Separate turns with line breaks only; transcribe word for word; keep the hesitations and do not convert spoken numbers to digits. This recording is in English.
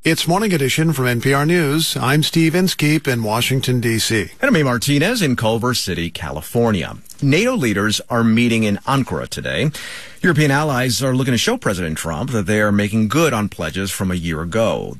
It's Morning Edition from N P R News. I'm Steve Inskeep in Washington, D C.
And I'm A. Martinez in Culver City, California. NATO leaders are meeting in Ankara today. European allies are looking to show President Trump that they are making good on pledges from a year ago.